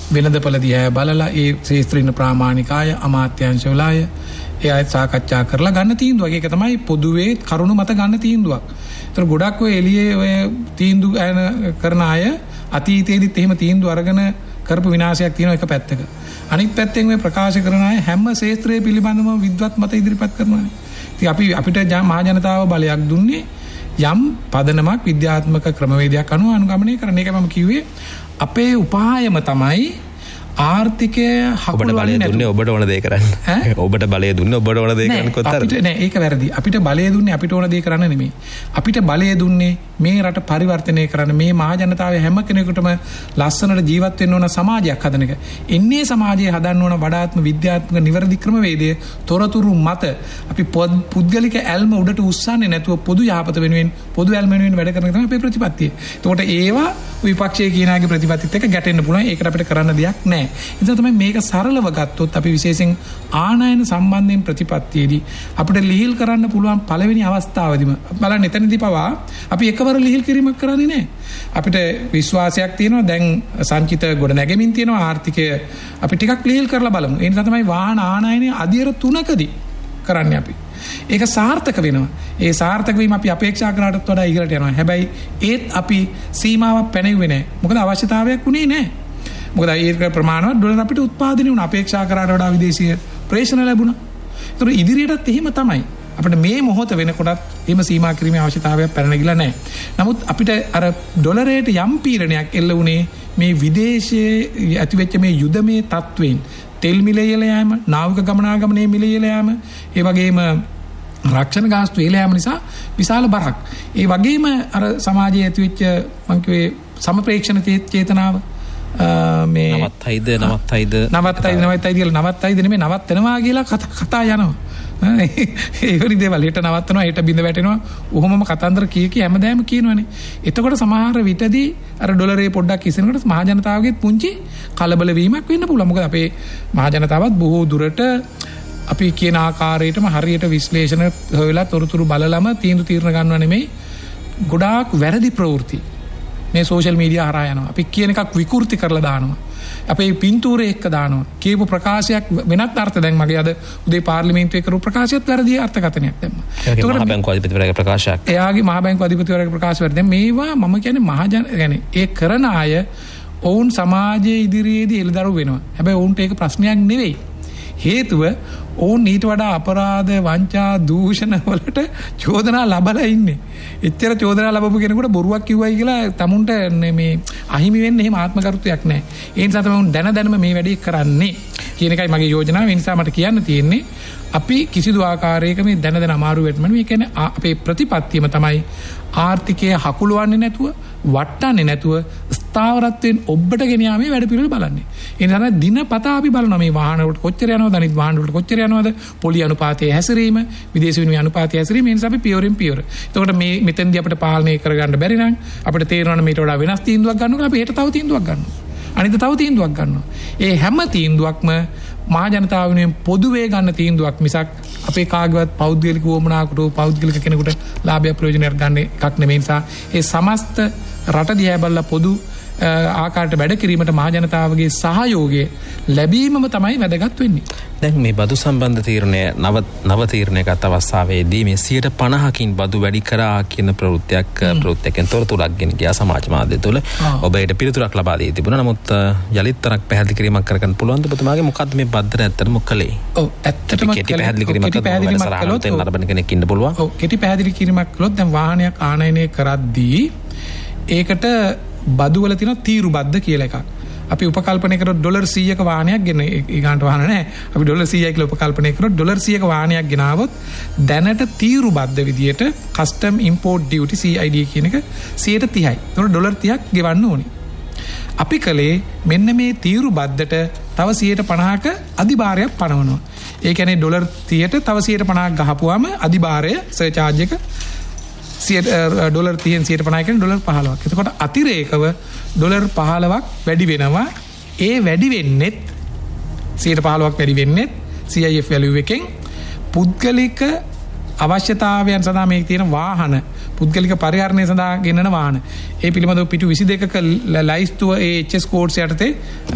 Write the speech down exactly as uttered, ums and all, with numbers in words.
වෙනදපළ දිහා බලලා ඒ ශාස්ත්‍රීය ප්‍රාමාණික අය අමාත්‍යාංශ වල අය ඒ අය සාකච්ඡා කරලා ගන්න තීන්දුවක්. ඒක තමයි පොදුවේ කරුණු මත ගන්න තීන්දුවක්. ඒතර ගොඩක් ඔය එළියේ ඔය තීන්දුව කරන අය අතීතයේදීත් එහෙම තීන්දුව අරගෙන කරපු විනාශයක් තියෙනවා එක පැත්තක. අනිත් පැත්තෙන් මේ ප්‍රකාශ කරන අය හැම ශාස්ත්‍රයේ පිළිබඳව විද්වත් මත ඉදිරිපත් කරනවානේ. ඉතින් අපි අපිට මහ ජනතාව බලයක් දුන්නේ යම් පදනමක් විද්‍යාත්මක ක්‍රමවේදයක් අනුව අනුගමනය කරන එක. මම කිව්වේ අපේ උපායම තමයි ආර්ථිකය ඔබට බලය දුන්නේ ඔබට ඕන දේ කරන්න. ඔබට බලය දුන්නේ ඔබට ඕන දේ කරන්න කොතරම්. අපිට නෑ ඒක වැරදි. අපිට බලය දුන්නේ අපිට ඕන දේ කරන්න නෙමෙයි. අපිට බලය දුන්නේ මේ රට පරිවර්තනය කරන්න, මේ මහ ජනතාවයේ හැම කෙනෙකුටම ලස්සනට ජීවත් වෙන්න ඕන සමාජයක් හදන එක. එන්නේ සමාජය හදන්න ඕන වඩාත්ම විද්‍යාත්මක නිවැරදි ක්‍රමවේදය තොරතුරු මත අපි පුද්ගලික ඇල්ම උඩට උස්සන්නේ නැතුව පොදු යහපත වෙනුවෙන් පොදු ඇල්ම වෙනුවෙන් වැඩ කරන එක තමයි අපේ ප්‍රතිපත්තිය. ඒකට ඒවා විපක්ෂයේ කියනාගේ ප්‍රතිපත්තිත් එක්ක ගැටෙන්න පුළුවන්. ඒකට අපිට කරන්න දෙයක් නෑ. ඉතින් තමයි මේක සරලව ගත්තොත් අපි විශේෂයෙන් ආනයන සම්බන්ධයෙන් ප්‍රතිපත්තියේදී අපිට ලිහිල් කරන්න පුළුවන් පළවෙනි අවස්ථාවේදීම බලන්න එතනදී පවා අපි එකවර ලිහිල් කිරීමක් කරන්නේ නැහැ. අපිට විශ්වාසයක් තියෙනවා දැන් සංචිත ගොඩ නැගෙමින් තියෙනවා ආර්ථිකය අපි ටිකක් ලිහිල් කරලා බලමු. ඒ නිසා තමයි වාහන ආනයනයේ අධියර තුනකදී කරන්නේ අපි. ඒක සාර්ථක වෙනවා. ඒ සාර්ථක වීම අපි අපේක්ෂා කරාටත් වඩා ඉහළට යනවා. හැබැයි ඒත් අපි සීමාවක් පැනෙන්නේ නැහැ. මොකද අවශ්‍යතාවයක් උනේ නැහැ. මොකද ඒක ප්‍රමාණවත් ඩොලර් අපිට උත්පාදනය වුණා. අපේක්ෂා කරාට වඩා විදේශීය ප්‍රේෂණ ලැබුණා. ඒතර ඉදිරියටත් එහෙම තමයි. අපිට මේ මොහොත වෙනකොටත් එහෙම සීමා කිරීමේ අවශ්‍යතාවයක් පැනනගිලා නැහැ. නමුත් අපිට අර ඩොලරයට යම් පීඩනයක් එල්ල වුණේ මේ විදේශයේ ඇතිවෙච්ච මේ යුදමේ තත්වයෙන් තෙල් මිල ඉහළ යෑම, නාවික ගමනාගමනයේ මිල ඉහළ යෑම, ඒ වගේම රක්ෂණ ගාස්තු ඉහළ යෑම නිසා විශාල බරක්. ඒ වගේම අර සමාජයේ ඇතිවෙච්ච මං කිව්වේ සමප්‍රේක්ෂණ චේතනාව මේ නවත්තයිද නවත්තයිද නවත්තයිද නවත්තයිද කියලා නවත්තයිද නෙමෙයි නවත්තනවා කියලා කතා යනවා. ඒ වගේ දේවල් හෙට නවත්තනවා හෙට බින්ද වැටෙනවා. ඔහොමම කතන්දර කිය කී හැමදාම කියනවනේ. එතකොට සමහර විටදී අර ඩොලරේ පොඩ්ඩක් ඉස්සෙනකොට මහ ජනතාවගේ පුංචි කලබල වීමක් වෙන්න පුළුවන්. මොකද අපේ මහ ජනතාවත් බොහෝ දුරට අපි කියන ආකාරයටම හරියට විශ්ලේෂණ හොයලා තොරතුරු බලලම තීන්දුව తీරන ගන්නව නෙමෙයි. ගොඩාක් වැරදි ප්‍රවෘත්ති මේ සෝෂල් මීඩියා හරහා යනවා. අපි කියන එකක් විකෘති කරලා දානවා. අපේ පින්තූරේ එක්ක දානවා. කියපු ප්‍රකාශයක් වෙනත් අර්ථ දැන් මගේ අද උදේ පාර්ලිමේන්තුවේ කරපු ප්‍රකාශයත් වැරදි අර්ථකථනයක් දැම්මා. ඒකට මහ බැංකුව අධිපතිවරයාගේ ප්‍රකාශයක්. එයාගේ මහ බැංකුව අධිපතිවරයාගේ ප්‍රකාශ වැරදි. දැන් මේවා මම කියන්නේ මහ ජන يعني ඒ කරන අය ඔවුන් සමාජයේ ඉදිරියේදී එළදරු වෙනවා. හැබැයි ඔවුන්ට ඒක ප්‍රශ්නයක් නෙවෙයි. හේතුව ඔවුන් ඊට වඩා අපරාධ වංචා දූෂණ වලට චෝදනා ලබලා ඉන්නේ. එච්චර චෝදනා ලැබපු කෙනෙකුට බොරුවක් කිව්වයි කියලා තමුන්ට මේ අහිමි වෙන්න එහෙම ආත්මකරුත්වයක් නැහැ. ඒ නිසා තමයි උන් දැන දැනම මේ වැඩේ කරන්නේ කියන එකයි මගේ යෝජනාව. ඒ නිසා මට කියන්න තියෙන්නේ අපි කිසිදු ආකාරයක මේ දැන දැන අමාරු වෙන්න මේ කියන්නේ අපේ ප්‍රතිපත්තියම තමයි ආර්ථිකය හකුලවන්නේ නැතුව වටන්නේ නැතුව ස්ථාවරත්වයෙන් ඔබට ගෙන යාමේ වැඩ පිළිවෙල බලන්නේ. ඒ නිසා දිනපතා අපි බලනවා මේ වාහන වලට කොච්චර යනවද අනිත් වාහන වලට කොච්චර යනවද පොලි අනුපාතයේ හැසිරීම විදේශ විනිමය අනුපාතයේ හැසිරීම. ඒ නිසා අපි පියවරෙන් පියවර. එතකොට මේ මෙතෙන්දී අපිට පාලනය කරගන්න බැරි නම් අපිට තේරෙනවා මේට වඩා වෙනස් තීන්දුවක් ගන්නවා. අපි හෙට තව තීන්දුවක් ගන්නවා. අනිත් තව තීන්දුවක් ගන්නවා. ඒ හැම තීන්දුවක්ම මහ ජනතාව වෙනුවෙන් පොදුවේ ගන්න තීන්දුවක් මිසක් අපේ කාගේවත් පෞද්ගලික වමනාවකට පෞද්ගලික කෙනෙකුට ලාභය ප්‍රයෝජනයක් ගන්න එකක් නෙමෙයි. නිසා ඒ සමස්ත රට දිහා බලලා පොදු ආකාරයට වැඩ කිරීමට මහ ජනතාවගේ සහයෝගය ලැබීමම තමයි වැදගත් වෙන්නේ. දැන් මේ බදු සම්බන්ධ තීරණය නව නව තීරණයකට අවස්ථාවේදී මේ සියයට පනහකින් බදු වැඩි කරා කියන ප්‍රවෘත්තියක් ප්‍රවෘත්තියකින් තොරතුරක් ගෙන ගියා සමාජ මාධ්‍ය තුළ. ඔබ ඒට පිළිතුරක් ලබා දී තිබුණා. නමුත් යලිත් තරක් පැහැදිලි කිරීමක් කරගන්න පුළුවන්ද ඔබතුමාගේ මොකද්ද මේ බද්දර ඇත්තටම කළේ? ඔව් ඇත්තටම කෙටි පැහැදිලි කිරීමක් කළොත් නරඹන කෙනෙක් ඉන්න පුළුවන්. ඔව් කෙටි පැහැදිලි කිරීමක් කළොත් දැන් වාහනයක් ආනයනය කරද්දී ඒකට බදු වල තියෙන තීරු බද්ද කියලා එකක්. අපි උපකල්පනය කරොත් ඩොලර් සීයක වාහනයක් ගෙන ඊගාන්ට වාහන නැහැ. අපි ඩොලර් සීයයි කියලා උපකල්පනය කරොත් ඩොලර් සීයක වාහනයක් ගෙනාවොත් දැනට තීරු බද්ද විදියට කස්ටම් ඉම්පෝර්ට් ඩියුටි සී ආයි ඩී කියන එක සියයට තිහයි. ඒතකොට ඩොලර් තිහක් ගෙවන්න ඕනේ. අපි කලේ මෙන්න මේ තීරු බද්දට තව සියයට පනහක අධිභාරයක් පනවනවා. ඒ කියන්නේ ඩොලර් තිහට තව සියයට පනහක් ගහපුවාම අධිභාරය සර්චාර්ජ් එක ඩොලර් තිහෙන් සියයට පනහයි කියන්නේ ඩොලර් පහළොවක්. එතකොට අතිරේකව ඩොලර් පහළොවක් වැඩි වෙනවා. ඒ වැඩි වෙන්නෙත් සියයට පහළොවක් වැඩි වෙන්නෙත් සී ආයි එෆ් වැලියු එකෙන් පුද්ගලික අවශ්‍යතාවයන් සඳහා මේ තියෙන වාහන පුද්ගලික පරිහරණය සඳහා ගෙනන වාහන ඒ පිළිබඳව පිටු විසි දෙකක ලයිස්තුව ඒ එච් එස් කෝඩ්ස් යටතේ